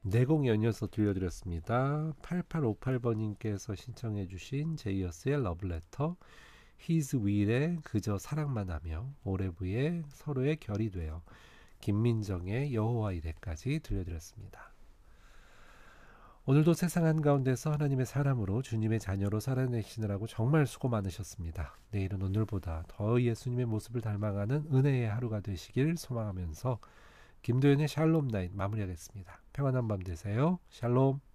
내곡 연이어서 들려드렸습니다. 8858번님께서 신청해 주신 제이어스의 러브레터, His will에 그저 사랑만 하며, 오레브의 서로의 결이 되어, 김민정의 여호와 이레까지 들려드렸습니다. 오늘도 세상 한가운데서 하나님의 사람으로 주님의 자녀로 살아내시느라고 정말 수고 많으셨습니다. 내일은 오늘보다 더 예수님의 모습을 닮아가는 은혜의 하루가 되시길 소망하면서 김도현의 샬롬 나잇 마무리하겠습니다. 평안한 밤 되세요. 샬롬.